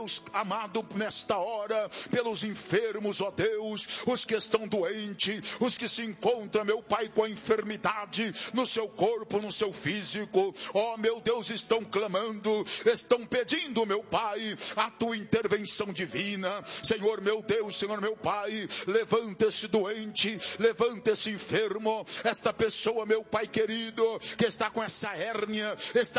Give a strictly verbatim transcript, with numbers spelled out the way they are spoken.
Deus amado, nesta hora, pelos enfermos, ó Deus, os que estão doentes, os que se encontram, meu Pai, com a enfermidade no seu corpo, no seu físico, ó meu Deus, estão clamando, estão pedindo, meu Pai, a tua intervenção divina. Senhor meu Deus, Senhor meu Pai, levanta esse doente, levanta esse enfermo, esta pessoa, meu Pai querido, que está com essa hérnia, está